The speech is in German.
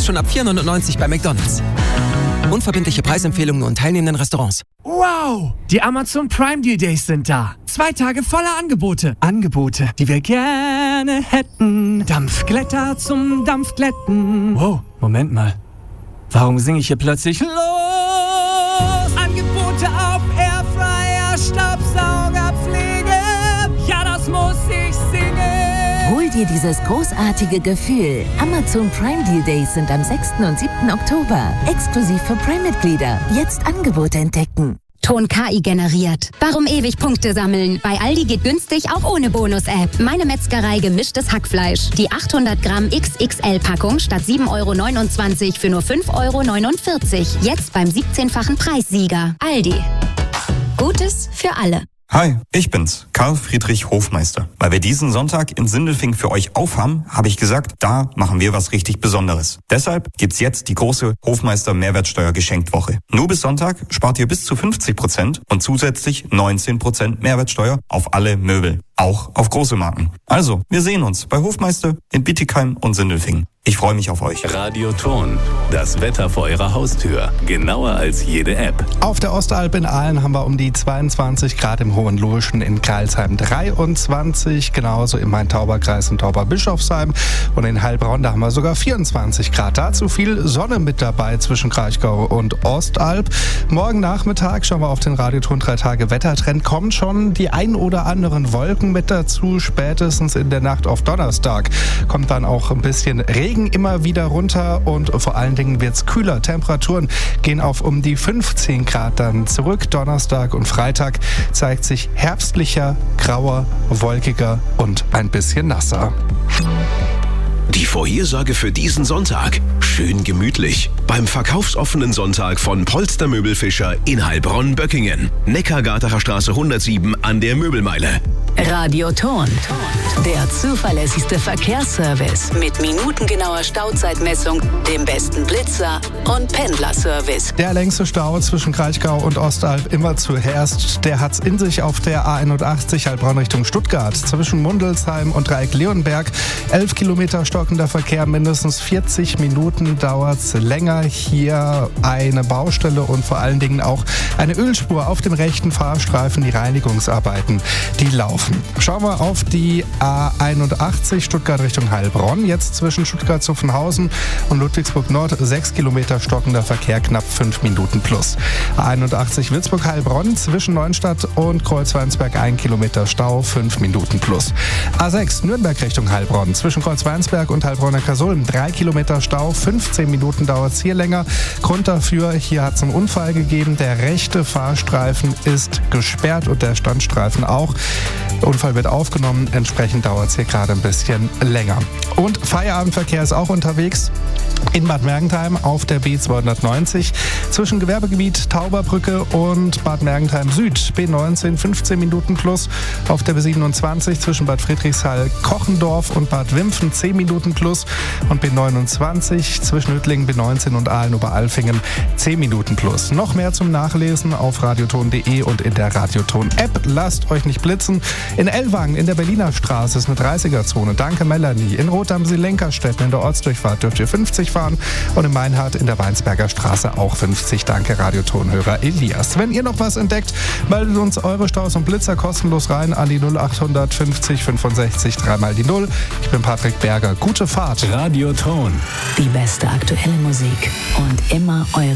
schon ab 4,90 bei McDonald's. Unverbindliche Preisempfehlungen und teilnehmenden Restaurants. Wow! Die Amazon Prime Deal Days sind da. 2 Tage voller Angebote. Angebote, die wir gerne hätten. Dampfglätter zum Dampfglätten. Wow, Moment mal. Warum singe ich hier plötzlich los? Angebote auf Airfryer, Staubsaugerpflege. Ja, das muss ich singen. Hol dir dieses großartige Gefühl. Amazon Prime Deal Days sind am 6. und 7. Oktober. Exklusiv für Prime-Mitglieder. Jetzt Angebote entdecken. Ton KI generiert. Warum ewig Punkte sammeln? Bei Aldi geht günstig auch ohne Bonus-App. Meine Metzgerei gemischtes Hackfleisch. Die 800 Gramm XXL-Packung statt 7,29 € für nur 5,49 €. Jetzt beim 17-fachen Preissieger. Aldi. Gutes für alle. Hi, ich bin's, Karl Friedrich Hofmeister. Weil wir diesen Sonntag in Sindelfingen für euch aufhaben, habe ich gesagt, da machen wir was richtig Besonderes. Deshalb gibt's jetzt die große Hofmeister Mehrwertsteuer-Geschenktwoche. Nur bis Sonntag spart ihr bis zu 50% und zusätzlich 19% Mehrwertsteuer auf alle Möbel. Auch auf große Marken. Also, wir sehen uns bei Hofmeister in Bietigheim und Sindelfingen. Ich freue mich auf euch. Radio Ton, das Wetter vor eurer Haustür. Genauer als jede App. Auf der Ostalb in Aalen haben wir um die 22 Grad, im Hohenloischen, in Crailsheim 23, genauso im Main-Tauber-Kreis in Tauber-Bischofsheim und in Heilbronn, da haben wir sogar 24 Grad. Dazu viel Sonne mit dabei zwischen Kraichgau und Ostalb. Morgen Nachmittag schauen wir auf den Radioton 3 Tage Wettertrend. Kommen schon die ein oder anderen Wolken mit dazu. Spätestens in der Nacht auf Donnerstag kommt dann auch ein bisschen Regen immer wieder runter und vor allen Dingen wird es kühler. Temperaturen gehen auf um die 15 Grad dann zurück. Donnerstag und Freitag zeigt sich herbstlicher, grauer, wolkiger und ein bisschen nasser. Die Vorhersage für diesen Sonntag. Schön gemütlich. Beim verkaufsoffenen Sonntag von Polstermöbel Fischer in Heilbronn-Böckingen. Neckargartener Straße 107 an der Möbelmeile. Radio Ton. Der zuverlässigste Verkehrsservice mit minutengenauer Stauzeitmessung, dem besten Blitzer und Pendlerservice. Der längste Stau zwischen Kraichgau und Ostalb immer zuerst. Der hat's in sich auf der A81 Heilbronn Richtung Stuttgart. Zwischen Mundelsheim und Dreieck Leonberg. 11 Kilometer stockender Verkehr, mindestens 40 Minuten dauert's länger. Hier eine Baustelle und vor allen Dingen auch eine Ölspur auf dem rechten Fahrstreifen. Die Reinigungsarbeiten, die laufen. Schauen wir auf die A81 Stuttgart Richtung Heilbronn. Jetzt zwischen Stuttgart-Zuffenhausen und Ludwigsburg Nord 6 Kilometer stockender Verkehr, knapp 5 Minuten plus. A81 Würzburg-Heilbronn zwischen Neuenstadt und Kreuzweinsberg 1 Kilometer Stau, 5 Minuten plus. A6 Nürnberg Richtung Heilbronn zwischen Kreuzweinsberg und Heilbronner Kasulm 3 Kilometer Stau, 15 Minuten dauert es hier länger. Grund dafür, hier hat es einen Unfall gegeben. Der rechte Fahrstreifen ist gesperrt und der Standstreifen auch. Der Unfall wird aufgenommen, entsprechend dauert es hier gerade ein bisschen länger. Und Feierabendverkehr ist auch unterwegs in Bad Mergentheim auf der B290 zwischen Gewerbegebiet Tauberbrücke und Bad Mergentheim Süd. B19 15 Minuten plus, auf der B27 zwischen Bad Friedrichshall Kochendorf und Bad Wimpfen 10 Minuten plus und B29 zwischen Hüttlingen, B19 und Aalen-Oberalfingen 10 Minuten plus. Noch mehr zum Nachlesen auf radioton.de und in der Radioton-App. Lasst euch nicht blitzen. In Ellwangen in der Berliner Straße ist eine 30er-Zone. Danke Melanie. In Rot am See-Lenkerstetten in der Ortsdurchfahrt dürft ihr 50 fahren und in Meinhardt in der Weinsberger Straße auch 50. Danke Radiotonhörer Elias. Wenn ihr noch was entdeckt, meldet uns eure Staus und Blitzer kostenlos rein an die 0800 50 65 3 mal die 0. Ich bin Patrick Berger. Gute Fahrt. Radio Ton. Die beste aktuelle Musik und immer eure